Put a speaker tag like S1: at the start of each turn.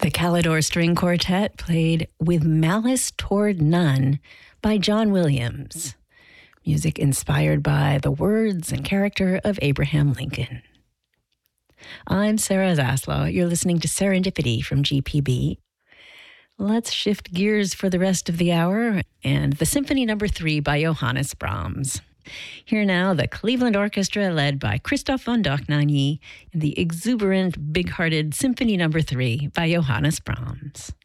S1: The Calidore String Quartet played With Malice Toward None by John Williams. Music inspired by the words and character of Abraham Lincoln. I'm Sarah Zaslow. You're listening to Serendipity from GPB. Let's shift gears for the rest of the hour and the Symphony No. 3 by Johannes Brahms. Here now, the Cleveland Orchestra led by Christoph von Dohnanyi and the exuberant, big-hearted Symphony No. 3 by Johannes Brahms.